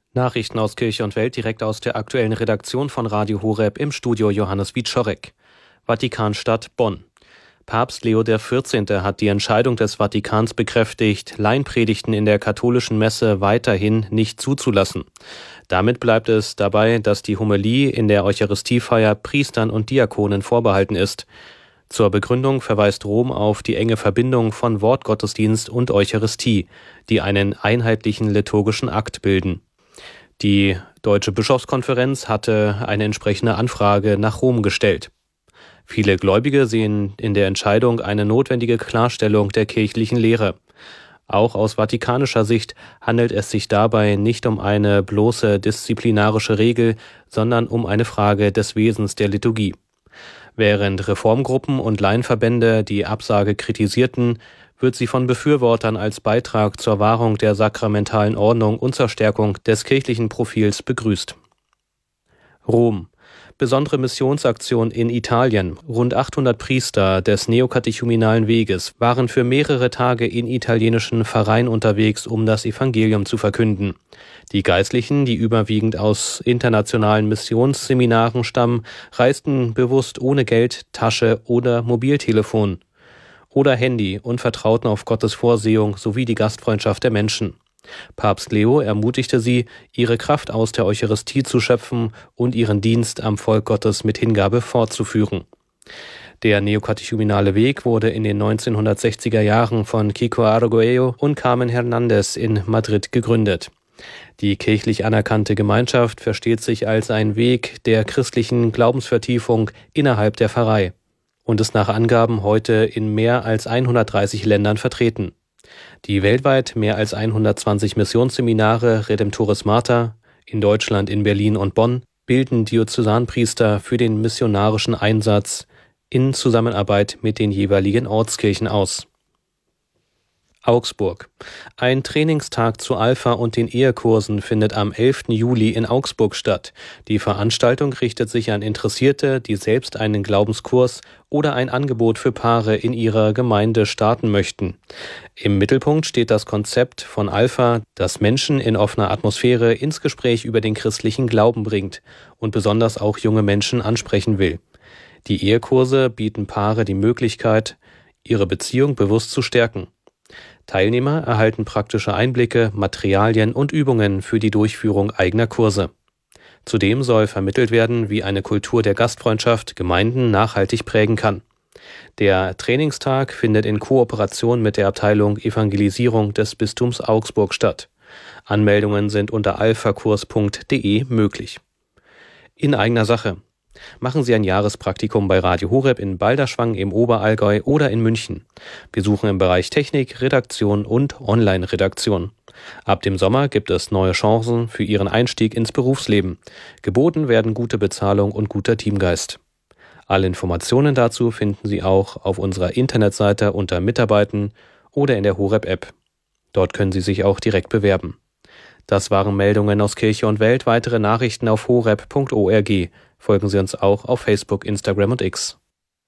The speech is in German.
Nachrichten aus Kirche und Welt direkt aus der aktuellen Redaktion von Radio Horeb, im Studio Johannes Wieczorek. Vatikanstadt Bonn. Papst Leo XIV. Hat die Entscheidung des Vatikans bekräftigt, Laienpredigten in der katholischen Messe weiterhin nicht zuzulassen. Damit bleibt es dabei, dass die Homilie in der Eucharistiefeier Priestern und Diakonen vorbehalten ist. Zur Begründung verweist Rom auf die enge Verbindung von Wortgottesdienst und Eucharistie, die einen einheitlichen liturgischen Akt bilden. Die Deutsche Bischofskonferenz hatte eine entsprechende Anfrage nach Rom gestellt. Viele Gläubige sehen in der Entscheidung eine notwendige Klarstellung der kirchlichen Lehre. Auch aus vatikanischer Sicht handelt es sich dabei nicht um eine bloße disziplinarische Regel, sondern um eine Frage des Wesens der Liturgie. Während Reformgruppen und Laienverbände die Absage kritisierten, wird sie von Befürwortern als Beitrag zur Wahrung der sakramentalen Ordnung und zur Stärkung des kirchlichen Profils begrüßt. Rom. Besondere Missionsaktion in Italien. Rund 800 Priester des neokatechumenalen Weges waren für mehrere Tage in italienischen Pfarreien unterwegs, um das Evangelium zu verkünden. Die Geistlichen, die überwiegend aus internationalen Missionsseminaren stammen, reisten bewusst ohne Geld, Tasche oder Mobiltelefon oder Handy und vertrauten auf Gottes Vorsehung sowie die Gastfreundschaft der Menschen. Papst Leo ermutigte sie, ihre Kraft aus der Eucharistie zu schöpfen und ihren Dienst am Volk Gottes mit Hingabe fortzuführen. Der neokatechumenale Weg wurde in den 1960er Jahren von Kiko Arguello und Carmen Hernández in Madrid gegründet. Die kirchlich anerkannte Gemeinschaft versteht sich als ein Weg der christlichen Glaubensvertiefung innerhalb der Pfarrei und ist nach Angaben heute in mehr als 130 Ländern vertreten. Die weltweit mehr als 120 Missionsseminare Redemptoris Mater, in Deutschland in Berlin und Bonn, bilden Diözesanpriester für den missionarischen Einsatz in Zusammenarbeit mit den jeweiligen Ortskirchen aus. Augsburg. Ein Trainingstag zu Alpha und den Ehekursen findet am 11. Juli in Augsburg statt. Die Veranstaltung richtet sich an Interessierte, die selbst einen Glaubenskurs oder ein Angebot für Paare in ihrer Gemeinde starten möchten. Im Mittelpunkt steht das Konzept von Alpha, das Menschen in offener Atmosphäre ins Gespräch über den christlichen Glauben bringt und besonders auch junge Menschen ansprechen will. Die Ehekurse bieten Paare die Möglichkeit, ihre Beziehung bewusst zu stärken. Teilnehmer erhalten praktische Einblicke, Materialien und Übungen für die Durchführung eigener Kurse. Zudem soll vermittelt werden, wie eine Kultur der Gastfreundschaft Gemeinden nachhaltig prägen kann. Der Trainingstag findet in Kooperation mit der Abteilung Evangelisierung des Bistums Augsburg statt. Anmeldungen sind unter alphakurs.de möglich. In eigener Sache. Machen Sie ein Jahrespraktikum bei Radio Horeb in Balderschwang im Oberallgäu oder in München. Wir suchen im Bereich Technik, Redaktion und Online-Redaktion. Ab dem Sommer gibt es neue Chancen für Ihren Einstieg ins Berufsleben. Geboten werden gute Bezahlung und guter Teamgeist. Alle Informationen dazu finden Sie auch auf unserer Internetseite unter Mitarbeiten oder in der Horeb-App. Dort können Sie sich auch direkt bewerben. Das waren Meldungen aus Kirche und Welt. Weitere Nachrichten auf horeb.org. Folgen Sie uns auch auf Facebook, Instagram und X.